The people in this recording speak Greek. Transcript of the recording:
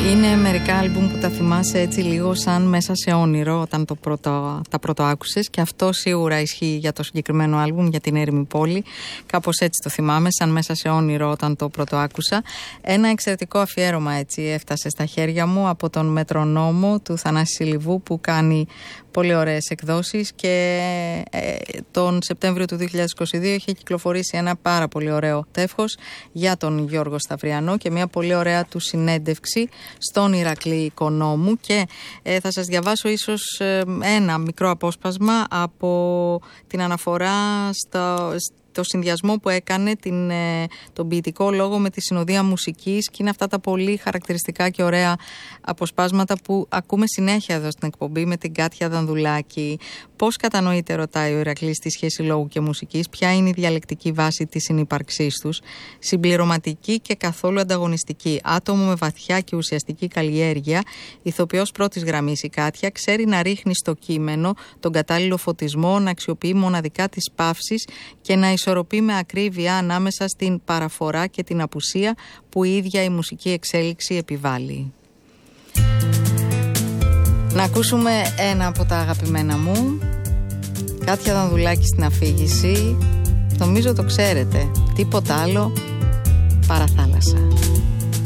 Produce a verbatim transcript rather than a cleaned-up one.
Είναι μερικά άλμπουμ που τα θυμάσαι έτσι λίγο σαν μέσα σε όνειρο όταν το πρώτο, τα πρώτο άκουσες, και αυτό σίγουρα ισχύει για το συγκεκριμένο άλμπουμ, για την Έρημη Πόλη. Κάπως έτσι το θυμάμαι, σαν μέσα σε όνειρο όταν το πρώτο άκουσα. Ένα εξαιρετικό αφιέρωμα έτσι έφτασε στα χέρια μου από τον Μετρονόμο του Θανάση Σιλιβού, που κάνει πολύ ωραίες εκδόσεις, και ε, τον Σεπτέμβριο του δύο χιλιάδες είκοσι δύο είχε κυκλοφορήσει ένα πάρα πολύ ωραίο τεύχος για τον Γιώργο Σταυριανό και μια πολύ ωραία του συνέντευξη στον Ηρακλή Οικονόμου, και ε, θα σας διαβάσω ίσως ε, ένα μικρό απόσπασμα από την αναφορά στα, το συνδυασμό που έκανε την, ε, τον ποιητικό λόγο με τη συνοδεία μουσικής, και είναι αυτά τα πολύ χαρακτηριστικά και ωραία αποσπάσματα που ακούμε συνέχεια εδώ στην εκπομπή με την Κάτια Δανδουλάκη. Πώς κατανοείται, ρωτάει ο Ηρακλής, τη σχέση λόγου και μουσικής, ποια είναι η διαλεκτική βάση της συνύπαρξής τους, συμπληρωματική και καθόλου ανταγωνιστική, άτομο με βαθιά και ουσιαστική καλλιέργεια, ηθοποιός πρώτης γραμμής η Κάτια, ξέρει να ρίχνει στο κείμενο τον κατάλληλο φωτισμό, να αξιοποιεί μοναδικά τις παύσεις και να ισορροπεί με ακρίβεια ανάμεσα στην παραφορά και την απουσία που η ίδια η μουσική εξέλιξη επιβάλλει. Να ακούσουμε ένα από τα αγαπημένα μου, Κάτια Δανδουλάκη στην αφήγηση. Νομίζω το ξέρετε, τίποτα άλλο παρά θάλασσα.